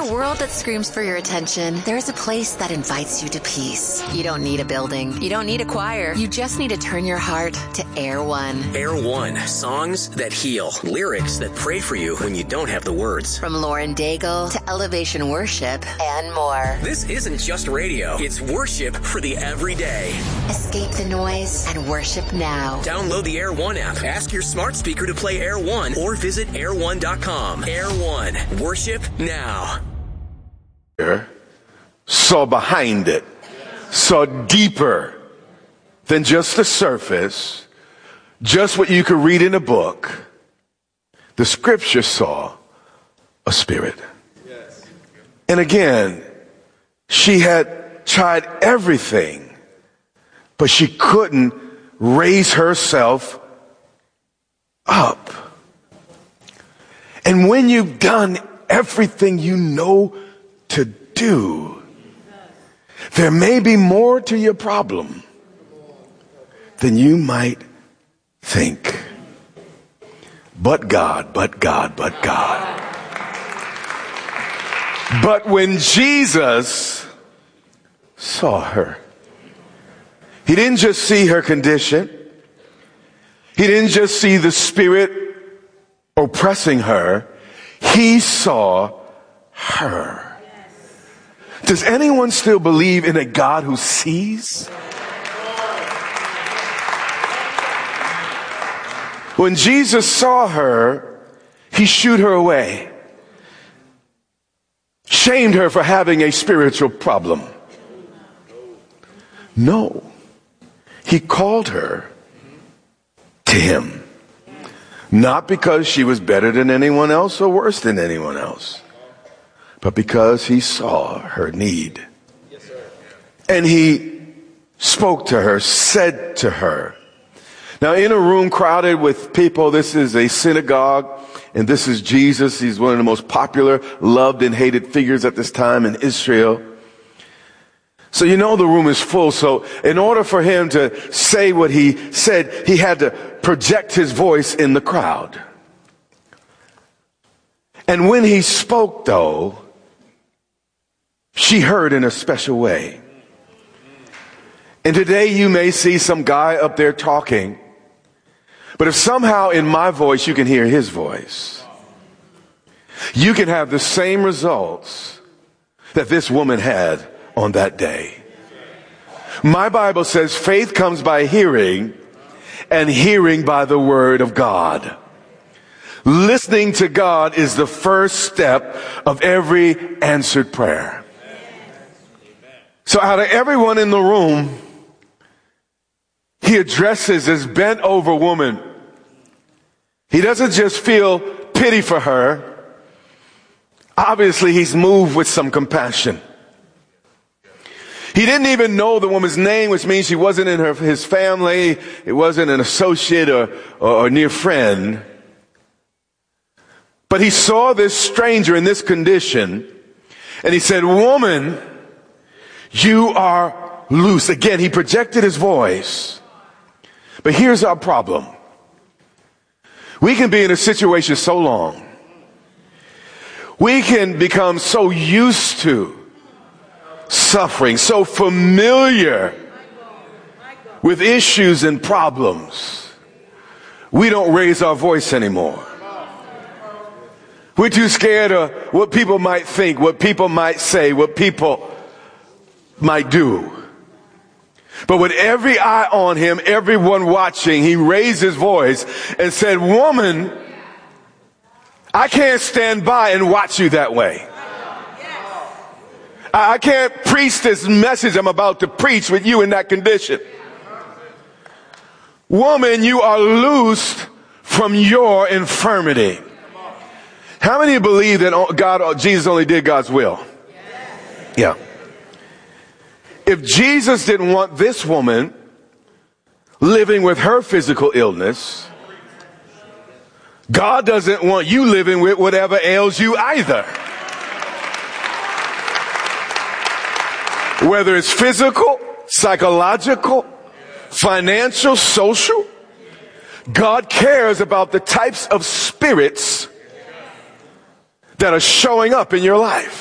a world that screams for your attention, there's a place that invites you to peace. You don't need a building. You don't need a choir. You just need to turn your heart to Air One. Air One. Songs that heal. Lyrics that pray for you when you don't have the words. From Lauren Daigle to Elevation Worship and more. This isn't just radio. It's worship for the everyday. Escape the noise and worship now. Download the Air One app. Ask your smart speaker to play Air One or visit air1.com. Air One. Worship now. Saw behind it, saw deeper than just the surface, just what you could read in a book. The scripture saw a spirit. And again, she had tried everything, but she couldn't raise herself up. And when you've done everything you know to do, there may be more to your problem than you might think. But God, but God, but God. But when Jesus saw her, he didn't just see her condition. He didn't just see the spirit oppressing her. He saw her. Does anyone still believe in a God who sees? When Jesus saw her, he shooed her away, shamed her for having a spiritual problem. No, he called her to him, not because she was better than anyone else or worse than anyone else, but because he saw her need. And he spoke to her, said to her. Now, in a room crowded with people, this is a synagogue, and this is Jesus. He's one of the most popular, loved, and hated figures at this time in Israel. So you know the room is full. So in order for him to say what he said, he had to project his voice in the crowd. And when he spoke, though, she heard in a special way. And today you may see some guy up there talking, but if somehow in my voice you can hear his voice, you can have the same results that this woman had on that day. My Bible says faith comes by hearing, and hearing by the word of God. Listening to God is the first step of every answered prayer. So out of everyone in the room, he addresses this bent over woman. He doesn't just feel pity for her. Obviously, he's moved with some compassion. He didn't even know the woman's name, which means she wasn't in his family. It wasn't an associate or near friend. But he saw this stranger in this condition, and he said, "Woman, you are loose." Again, he projected his voice. But here's our problem. We can be in a situation so long. We can become so used to suffering, so familiar with issues and problems, we don't raise our voice anymore. We're too scared of what people might think, what people might say, what people might do. But with every eye on him, everyone watching, he raised his voice and said, "Woman, I can't stand by and watch you that way. I can't preach this message I'm about to preach with you in that condition. Woman, you are loosed from your infirmity." How many believe that Jesus only did God's will? Yeah. If Jesus didn't want this woman living with her physical illness, God doesn't want you living with whatever ails you either. Whether it's physical, psychological, financial, social, God cares about the types of spirits that are showing up in your life.